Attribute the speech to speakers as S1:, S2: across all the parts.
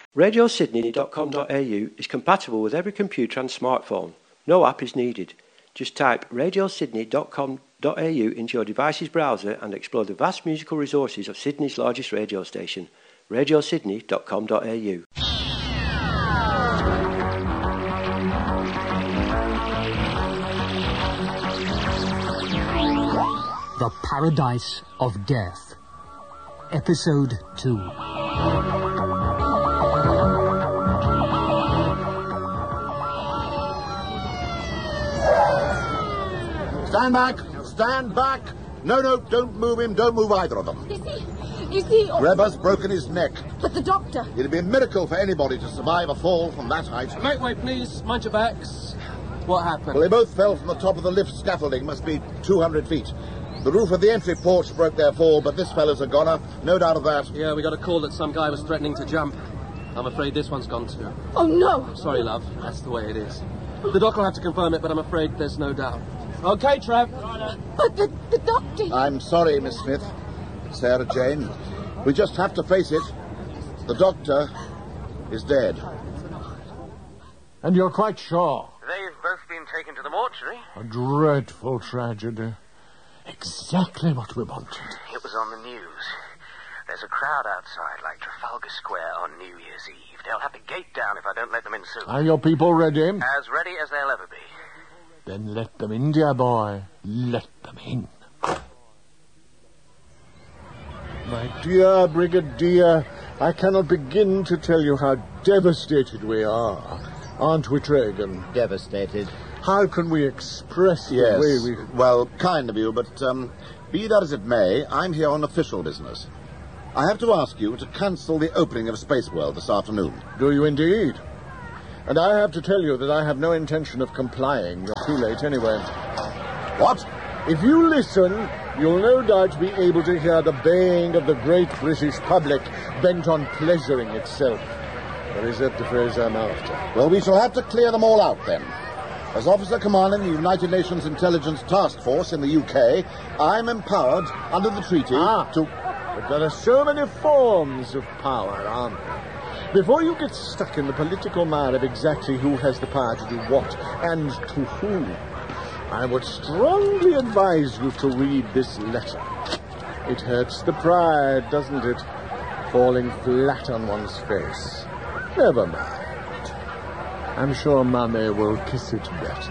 S1: RadioSydney.com.au is compatible with every computer and smartphone. No app is needed. Just type RadioSydney.com.au into your device's browser and explore the vast musical resources of Sydney's largest radio station, RadioSydney.com.au.
S2: The Paradise of Death, Episode 2.
S3: Stand back! Stand back! No, don't move him. Don't move either of them.
S4: Is he...
S3: Grebber's broken his neck.
S4: But the doctor...
S3: It'd be a miracle for anybody to survive a fall from that height.
S5: Make way, please. Mind your backs. What happened?
S3: Well, they both fell from the top of the lift scaffolding. Must be 200 feet. The roof of the entry porch broke their fall, but this fellow's a goner. No doubt of that.
S5: Yeah, we got a call that some guy was threatening to jump. I'm afraid this one's gone too.
S4: Oh, no!
S5: Sorry, love. That's the way it is. The doc will have to confirm it, but I'm afraid there's no doubt. Okay, Trev.
S4: But the doctor...
S3: I'm sorry, Miss Smith. Sarah Jane. We just have to face it. The doctor is dead.
S6: And you're quite sure?
S7: They've both been taken to the mortuary.
S6: A dreadful tragedy. Exactly what we wanted.
S7: It was on the news. There's a crowd outside, like Trafalgar Square on New Year's Eve. They'll have the gate down if I don't let them in soon.
S6: Are your people ready?
S7: As ready as they'll ever be.
S6: Then let them in, dear boy. Let them in. My dear Brigadier, I cannot begin to tell you how devastated we are. Aren't we, Tragan?
S8: Devastated.
S6: How can we express the way we...
S3: Well, kind of you, but be that as it may, I'm here on official business. I have to ask you to cancel the opening of Space World this afternoon.
S6: Do you indeed? And I have to tell you that I have no intention of complying. You're too late anyway.
S3: What?
S6: If you listen, you'll no doubt be able to hear the baying of the great British public bent on pleasuring itself. Or is that the phrase I'm after?
S3: Well, we shall have to clear them all out, then. As officer commanding the United Nations Intelligence Task Force in the UK, I'm empowered under the treaty to...
S6: But there are so many forms of power, aren't there? Before you get stuck in the political mire of exactly who has the power to do what and to whom, I would strongly advise you to read this letter. It hurts the pride, doesn't it? Falling flat on one's face. Never mind. I'm sure Mummy will kiss it better.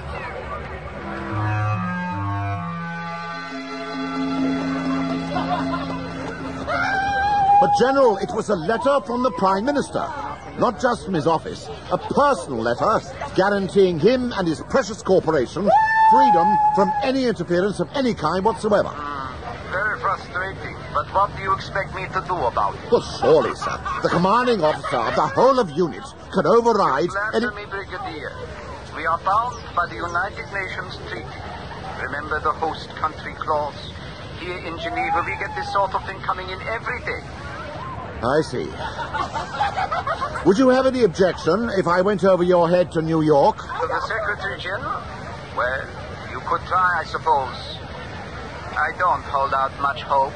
S3: But, General, it was a letter from the Prime Minister. Not just from his office. A personal letter guaranteeing him and his precious corporation freedom from any interference of any kind whatsoever.
S7: Very frustrating. But what do you expect me to do about it?
S3: Well, surely, sir, the commanding officer of the whole of UNIT could override any...
S7: Answer me, Brigadier. We are bound by the United Nations Treaty. Remember the host country clause? Here in Geneva, we get this sort of thing coming in every day.
S3: I see. Would you have any objection if I went over your head to New York?
S7: To the Secretary General? Well, you could try, I suppose. I don't hold out much hope.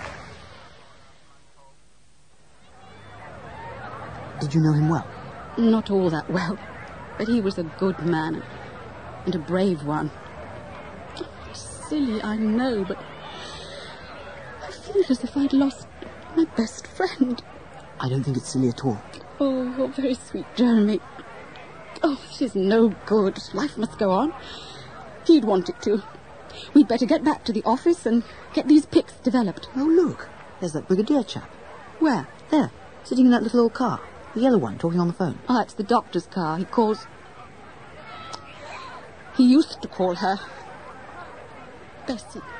S8: Did you know him well?
S4: Not all that well, but he was a good man and a brave one. Silly, I know, but I feel as if I'd lost my best friend.
S8: I don't think it's silly at all.
S4: Oh, you're very sweet, Jeremy. Oh, it is no good. Life must go on. He'd want it to. We'd better get back to the office and get these pics developed.
S8: Oh, look. There's that Brigadier chap.
S4: Where?
S8: There, sitting in that little old car. The yellow one, talking on the phone.
S4: Oh, that's the doctor's car. He used to call her Bessie.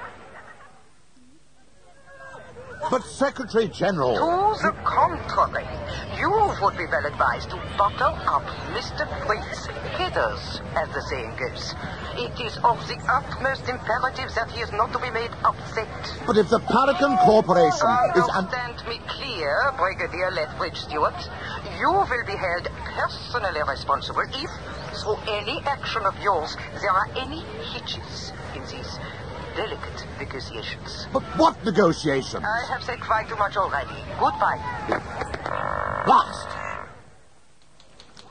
S3: But, Secretary General...
S7: To the contrary, you would be well advised to bottle up Mr. Waite's headers, as the saying goes. It is of the utmost imperative that he is not to be made upset.
S3: But if the Paragon Corporation is...
S7: Understand me clear, Brigadier Lethbridge Stewart. You will be held personally responsible if, through any action of yours, there are any hitches in these delicate negotiations.
S3: But what negotiations?
S7: I have said quite too much already. Goodbye.
S3: Blast!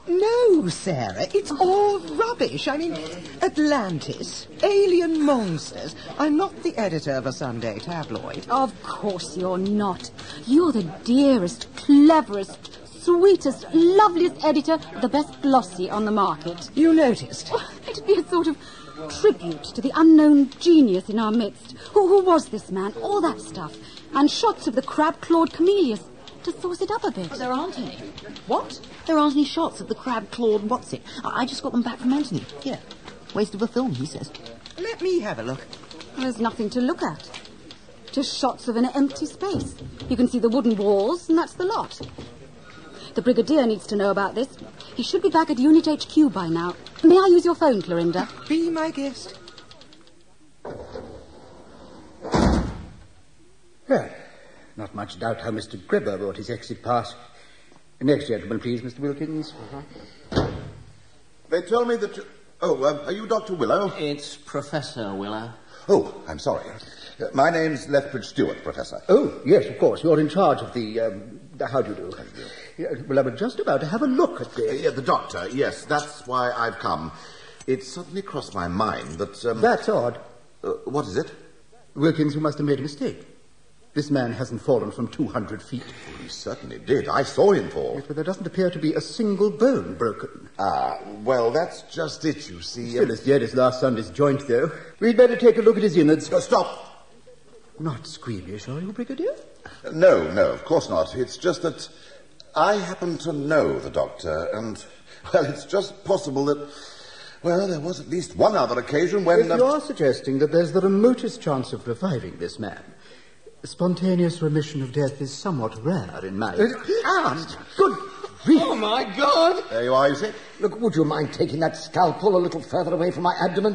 S9: No, Sarah, it's all rubbish. I mean, Atlantis, alien monsters. I'm not the editor of a Sunday tabloid.
S4: Of course you're not. You're the dearest, cleverest, sweetest, loveliest editor of the best glossy on the market.
S9: You noticed?
S4: Oh, it'd be a sort of tribute to the unknown genius in our midst. Who was this man? All that stuff. And shots of the crab-clawed camellias to sauce it up a bit.
S8: But there aren't any. What? There aren't any shots of the crab-clawed what's-it. I just got them back from Anthony. Here. Waste of a film, he says.
S9: Let me have a look.
S4: There's nothing to look at. Just shots of an empty space. You can see the wooden walls, and that's the lot. The Brigadier needs to know about this. He should be back at Unit HQ by now. May I use your phone, Clorinda?
S9: Be my guest.
S10: Well, not much doubt how Mr. Gribber wrote his exit pass. Next gentleman, please, Mr. Wilkins.
S3: They tell me that you... Oh, are you Dr. Willow?
S11: It's Professor Willow.
S3: Oh, I'm sorry. My name's Lethbridge Stewart, Professor.
S10: Oh, yes, of course. You're in charge of the how do you do? Well, I was just about to have a look at the...
S3: the doctor, yes, that's why I've come. It suddenly crossed my mind that...
S10: That's odd.
S3: What is it?
S10: Wilkins, you must have made a mistake. This man hasn't fallen from 200 feet.
S3: He certainly did. I saw him fall.
S10: Yes, but there doesn't appear to be a single bone broken.
S3: Ah, well, that's just it, you see.
S10: Still as dead as last Sunday's joint, though. We'd better take a look at his innards.
S3: Stop!
S10: Not squeamish, are you, Brigadier?
S3: No, of course not. It's just that I happen to know the doctor, and, well, it's just possible that... Well, there was at least one other occasion when...
S10: If you're suggesting that there's the remotest chance of reviving this man... Spontaneous remission of death is somewhat rare in my...
S6: Good grief!
S5: Oh, my God!
S3: There you are, you see.
S6: Look, would you mind taking that scalpel a little further away from my abdomen?